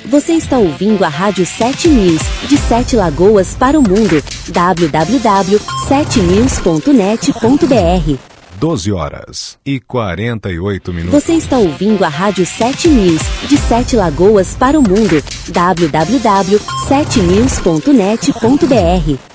Você está ouvindo a Rádio 7 News, de Sete Lagoas para o mundo. www.7news.net.br 12h48. Você está ouvindo a Rádio 7 News, de Sete Lagoas para o mundo. www.7news.net.br